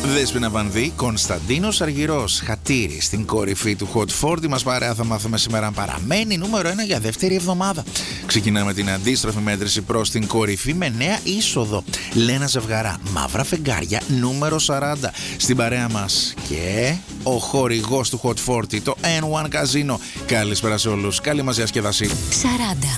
Δέσποινα Βανδύ, Κωνσταντίνος Αργυρός, Χατήρι στην κορυφή του Hot 40 μας παρέα. Θα μάθουμε σήμερα αν παραμένει νούμερο 1 για δεύτερη εβδομάδα. Ξεκινάμε την αντίστροφη μέτρηση προς την κορυφή με νέα είσοδο. Λένα Ζευγαρά, Μαύρα Φεγγάρια, νούμερο 40 στην παρέα μας. Και ο χορηγός του Hot 40, το N1 Casino. Καλησπέρα σε όλους, καλή μας διασκέδαση. 40.